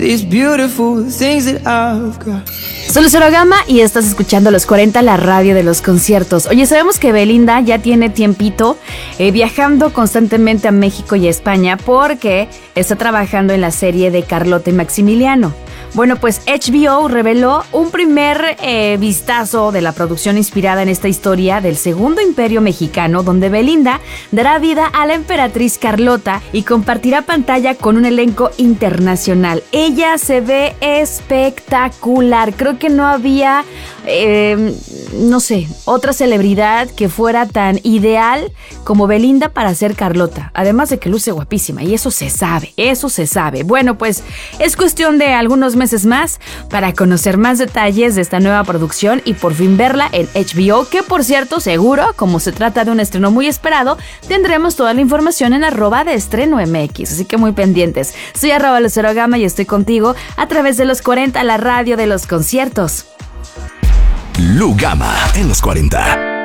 these beautiful things that I've got. Soy Lucero Gama y estás escuchando Los 40, la radio de los conciertos. Oye, sabemos que Belinda ya tiene tiempito viajando constantemente a México y a España porque está trabajando en la serie de Carlota y Maximiliano. Bueno, pues HBO reveló un primer vistazo de la producción inspirada en esta historia del Segundo Imperio Mexicano, donde Belinda dará vida a la emperatriz Carlota y compartirá pantalla con un elenco internacional. Ella se ve espectacular. Creo que no había, otra celebridad que fuera tan ideal como Belinda para ser Carlota. Además de que luce guapísima y eso se sabe. Bueno, pues es cuestión de algunos meses más para conocer más detalles de esta nueva producción y por fin verla en HBO, que por cierto, seguro, como se trata de un estreno muy esperado, tendremos toda la información en @deestreno.mx, así que muy pendientes. Soy @Lucero Gama y estoy contigo a través de Los 40, la radio de los conciertos. Lu Gama en Los 40.